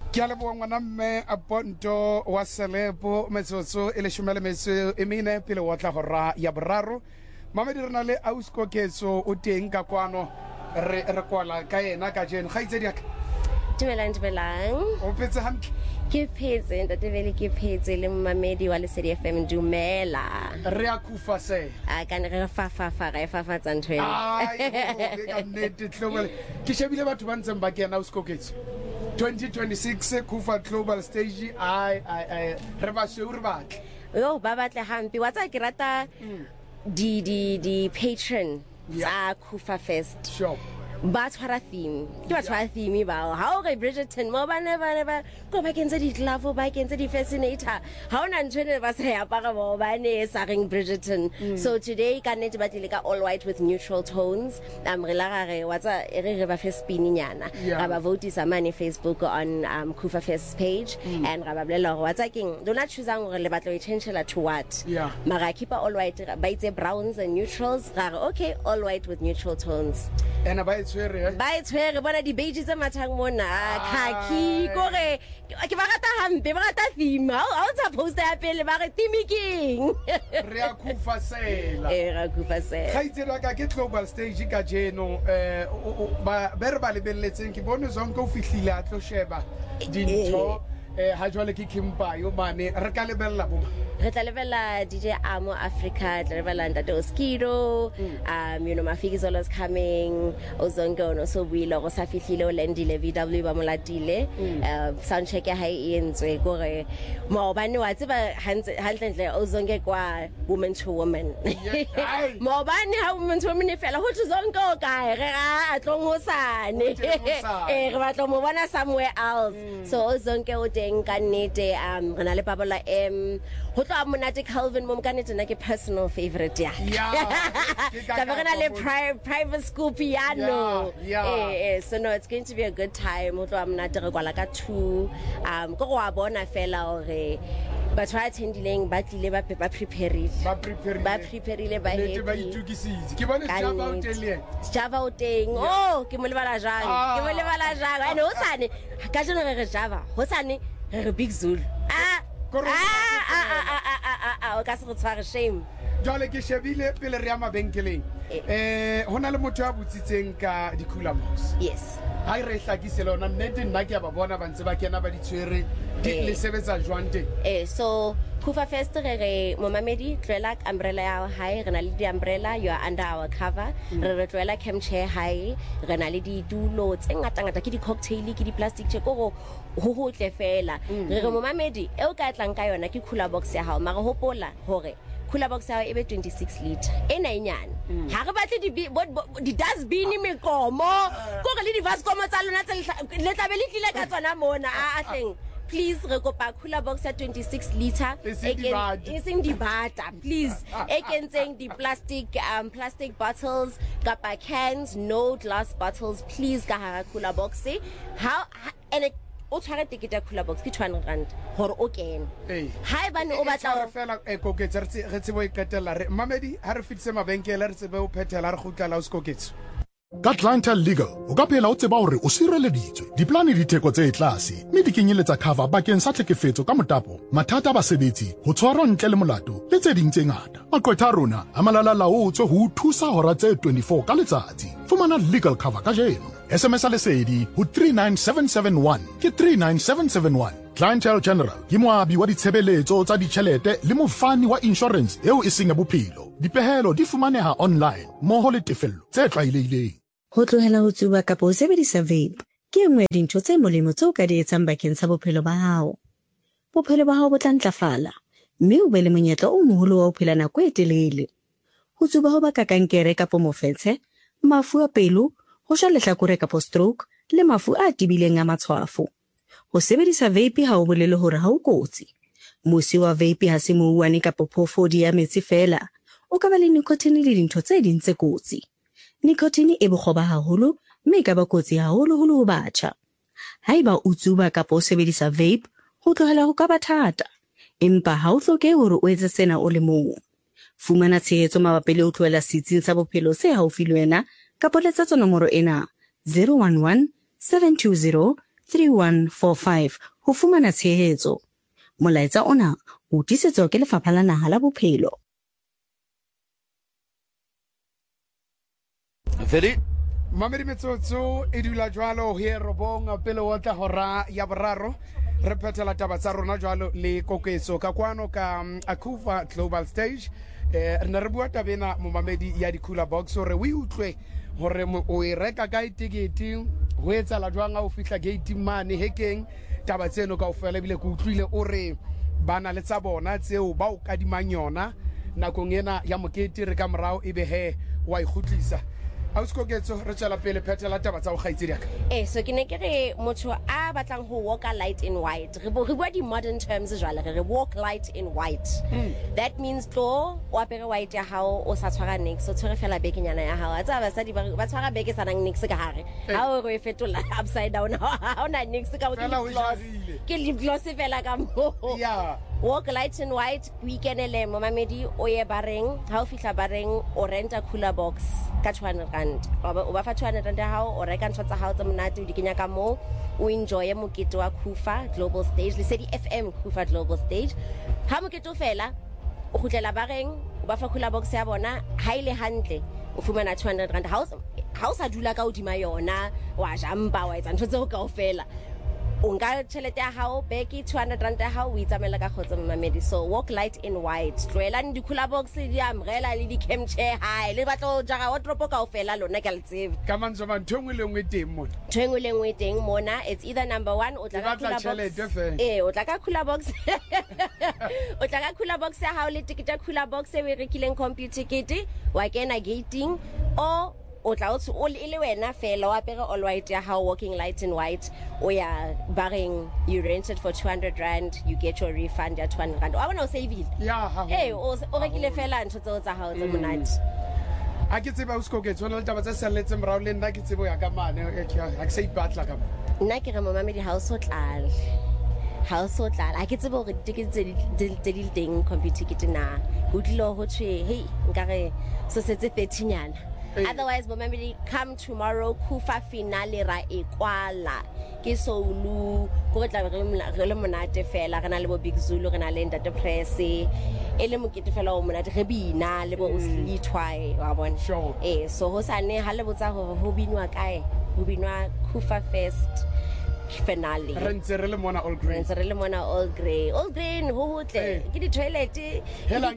Ke a leboha ngwana mme a Ponto wa Selepo metsotso e le shumele metso e mene pele wa tla hora ya boraro. Mamedi re na le Auskoketso o teng ka kwano re kwala ka yena ka jeno ga itse diaka. Dumelang. O petse hantle. Ke phetse ntate vele ke phetse le Mamedi wa Lesedi FM dumela. Re a kufa se. A ka ne re fa tsa ntho e. Ka nnete tlhobele. Ke shebile batho ba ntseng ba kena Auskoketso. 2026 kufa global stage re ba se ure batle. Yo ba batle hampi wa tsa ke rata di patron tsa Kufa Fest. Sure. Ba tshwara theme ke ba tshwara theme ba ha o re Bridgerton mo ba never go ba kentse di glove ba kentse di fascinator ha ona ntshwene ba sa ya para ba ba ne sa reng Bridgerton. So today ka nete ba tlile ka all white with neutral tones re la gare wa tsa re ba first spininyana ga ba vote sa mane Facebook on Kufa Fest page and ga ba blela go wa tsa keng do not choose gore le batlo e change to what mara keep all white ba itse browns and neutrals gare okay all white with neutral tones and ba itshwere bona di beige tse mathang mona khaki kore ke ba rata hampe ba rata theme ha o tsa poster ya pele ba re theme king re a kufa sela re a kufa sela ga itse ka ke global stage ka jeno ba re ba lebelletseng ke bone zonke o fihlile a tlo sheba dintho ha jwale ke Kimpayo mane re ka lebella bo re tla lebella DJ Amo Africa tla lebella Ntate Oskido you know Mafiki is coming ozonke ono so buile go sa fihlile o landile VW ba molatile soundcheck ya hae e entswe gore maobane wa tseba hantle ozonke kwa woman to woman maobane ha woman to woman fela ho tsonke o kae re ga atlong ho sane re batla mo bona somewhere else so ozonke o teng ka nnete re na le Pabola M ho tloa monate Calvin mo ka nnete na ke personal favorite ya ka ba na le private school piano so no it's going to be a good time ho tloa monate re kwala ka 2 go wa bona fela hore batho ba attendileng ba tlile ba prepareile ba happy ba itukisitse ke bona Java o teng ke mo lebala jang ene ho sane ka jeno re Java ho sane re Big Zulu o ka se go tshwara shame jale ke shebile pele re ya mabenkeleng hona le motho a butsitseng ka di-cooler box yes ha re hlakise lona nnete nna ke ba bona ba ntse ba kena ba di tshwere le sebetsa jwang teng so Kufa Fest re mo Mamedi tloela umbrella ya hae re na le di umbrella you are under our cover re tloela camp chair hae re na le di tulo tse ngata ke di cocktail ke di plastic chair go tle fela re mo Mamedi e o ka tlang ka yona ke cooler box ya hao mara hopola hore cooler box ya e be 26 liter ena inyane ha re batle di dustbin mekomo go re le di vaskomo tsa lona le tlabe le tlile ka tsona mona a hleng please re kopa cooler box ya 26 liter ising di bata please ekentseng di plastic bottles kapa cans no glass bottles please ka hara cooler box and o tshware ticket ya cooler box ke 200 rand hore o kene ha ba ne o batla o fela koketsa re tsebo e qetella re Mamedi ha re fitse mabenkele re tsebe o phethela re khutla la Auskoketso ka Clientele Legal o ka phela o tseba hore o sireleditswe diplane di theko tse tlase mme di kenyeletsa cover bakeng sa tlhekefetso ka motapo mathata a basebetsi ho tshwarwa ntle le molato le tse ding tse ngata maqwetha rona a malala laotswe ho thusa hora tse 24 ka letsatsi fumana legal cover ka jeno SMS lesedi ho 39771 ke 39771 Clientele General ke moabi wa ditshebeletso tsa ditjhelete le mofani wa insurance eo e seng ya bophelo dipehelo di fumaneha online moho le tefello tse tlwaelehileng ho tlohela ho tsuba kapa ho sebedisa vape ke engwe ya dintho tse molemo tseo ka di etsang bakeng sa bophelo ba hao bophelo ba hao bo tla ntlafala mme o be le monyetla o moholo wa ho phela nako e telele ho tsuba ho baka kankere kapa mofetshe mafu a pelo ho sha lehlakore kapa stroke le mafu a tibileng a matshwafo ho sebedisa vape ha o bolele hore ha o kotsi mosi wa vape ha se mouwane kapa phofodi ya metsi fela o ka ba le nicotine le dintho tse ding tse kotsi nicotine e bokgoba haholo mme ka ba kotsi haholo ho batjha haeba o tsuba kapa o sebedisa vape ho tlohela ho ka ba thata empa ha o hloke hore o etse sena o le mong fumana tshehetso mabapi le ho tlohela setsing sa bophelo se haufi le wena kapa letsetsa nomoro ena 011 720 3145 ho fumana tshehetso. Molaetsa ona o tiisetswa ke Lefapha la Naha la Bophelo. Mamedi metsotso e dula jwalo he robong pele o tla hora ya boraro re phethela taba tsa rona jwalo le kokeso ka kwano ka Akufa Global Stage re ne re bua tabena mo mamedi ya di cooler box hore o utlwe hore o e reka ka ticket ho etsa la jwanga o fihla gate mane hekeng taba tseno ka ofela bile go utlwile o re bana le tsa bona tseo ba o kadimang yona nakong ena ya mokete re ka morao ebe he wa ikhutlisa Auskoketso re tsela pele phethela taba tsa o gaitsedi aka so ke ne ke re motho a batlang ho walk a light in white re bua di modern terms jwale re walk light in white that means tlo o apere white ya hao o sa tshwara nix o tshwere fela bekenyana ya hao a tsa ba sadi ba tshwara beke sana nix ka hare ha o re fetola upside down ha ona nix ka ke lip gloss fela ka mo walk light in white weekendele mo mamedi o ye bareng ha o fihla bareng o renta cooler box ka 200 rand o ba fa 200 rand ya hao o reka ntho tsa hao tsa monate o di kenya ka mo o enjoy mokete wa Kufa Global Stage le Sedi FM Kufa Global Stage ha mokete o fela o khutlela bareng o ba fa cooler box ya bona ha ile hantle o fumana 200 rand ha o sa dula ka odima yona wa jamba wa etsa ntho tseo ka ofela unga chelete ya hao beki 200 rand ya hao o itsamela ka khotsa mamedi so walk light in white tloela ndi cooler box di umbrella le di cam chair high le batlo jaga wardrobe ka ofela lona ka letsebe ka manzo ba nthongwe le ngwe teng mona nthongwe le ngwe teng mona it's either number 1 o tla ka cooler box o tla ka cooler box o tla ka cooler box ya hao le ticket ya cooler box e rekileng computer ticket wa kena gating o tla o le wena fela wa apere all white ya how walking light in white o ya barring you rented for 200 rand you get your refund ya 200 rand wa bona o save o rekile fela ntho tseo tsa hao tsa monate a ke tseba o skoke tsona le taba tsa salletse morao le nna ke tsebo ya ka mane a ke sa ipatla ka nna ke re mo mamedi house o tlala a ke tsebo gore ticket tse di teng computer ticket na o tlilo ho thwe hey nkare so setse 30 nyana otherwise bomamedi come tomorrow Kufa finale ra ekwala ke soulu go tla re le monate fela re na le bo Big Zulu re na le Ntate Press e le mokete fela o monate re bina le bo Usli Twai wa bona so ho sane ha le botsa gore ho binwa kae ho binwa Kufa Fest finale re ntse re le mona all green ho hotle ke di toilet hela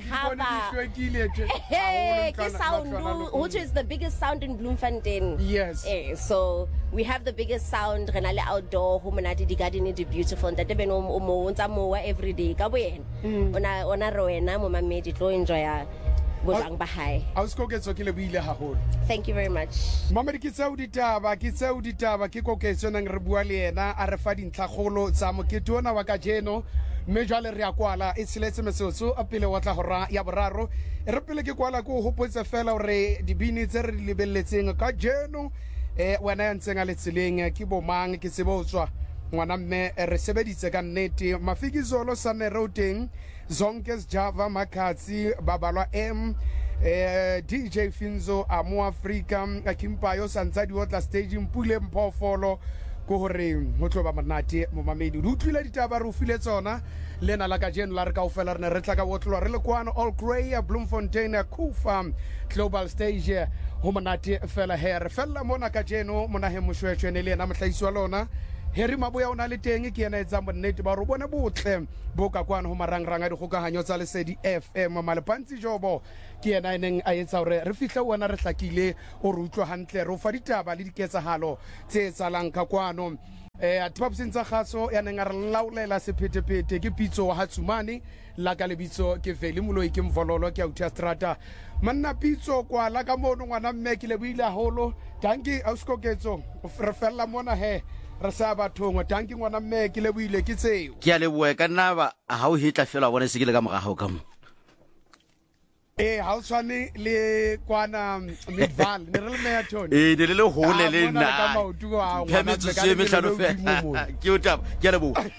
ke sound which is the biggest sound in Bloemfontein yes so we have the biggest sound re na le outdoor ho monate di garden di beautiful ntate beno o mo ntsa mowa every day ka boyena ona re wena mo mamedi tlo enjoy botlang ba hae auskoketso ke le buile haholo thank you very much mamedi ke tsau ditaba ke koketso nang re bua le yena a re fa dintlhagolo tsa mokete ona wa ka jeno mme jwale re a kwala e tshiletse mesotso a pele wa tla hora ya boraro re pele ke kwala ko hopotse fela hore dibini tse re lebelletseng ka jeno wena ya ntseng a le tseleng ke bomang ke sebotswa ngwana mme re sebeditse ka nnete mafikizolo sa neroteng Zonkes Java Makatsi Babalwa M DJ Finzo Amo Africa Akimpayo Santsadi Otla Stage Mpule Mpofolo ko hore ho tlo ba monate mo mamedi o utlwile ditaba re o file tsona lena la ka jeno la re ka ofela re ne re tla ka botlolo re le kwana all grey Bloemfontein Kufa Global Stage ho monate fela here fella mona ka jeno mona he moshweshwe ne le ena mohlahisi wa lona Heri Maboya ona le teng ke ena etsa bonnete ba re bona botle bo ka kwana ho marangrang a dikgokahanyo tsa Lesedi FM Malepantsi Jobo ke ena eneng a etsa hore re fihla wona re hlakile o re utlwa hantle re o fa ditaba le diketsahalo tse tsalang ka kwano atibabuseng tsa kgaso ya neng a re laulela sephetephete ke pitso wa Hatsumane la ka lebitso ke Veli Moloi ke Mvololo ke Autia Strata manna pitso kwa la ka mono ngwana mme ke le buile haholo danki auskoketso re fella mona he re sa bathongwe danki ngwana mme ke le buile ke tseo ke a le bua ka nna ba ha o hitla fela bona se ke le ka moga ga o ka mo ha o tshwane le kwana Midval ne re le meya Tony ne le hole le nna ke o taba ke a le bua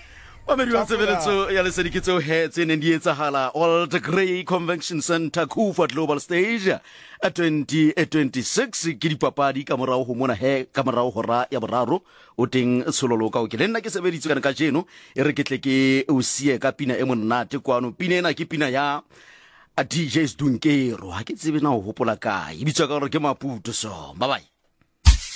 Mamedi wa tshebeletso ya lesedi ke tseo he tse neng di etsahala Old Grey Convention Center Kufa Global Stage 2026 ke dipapadi ka morao ho mona he ka morao hora ya boraro o teng tshololo ka o ke le nna ke sebeditse kana ka jeno e re ke tle ke o sie ka pina e monate kwano pina ena ke pina ya a DJ Sdunkero ha ke tsebe na ho hopola kae e bitswa ka gore ke Maputo so bye bye.